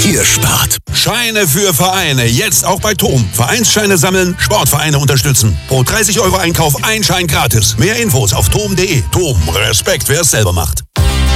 Ihr spart. Scheine für Vereine. Jetzt auch bei TOM. Vereinsscheine sammeln, Sportvereine unterstützen. Pro 30 € Einkauf ein Schein gratis. Mehr Infos auf tom.de. TOM. Respekt, wer es selber macht.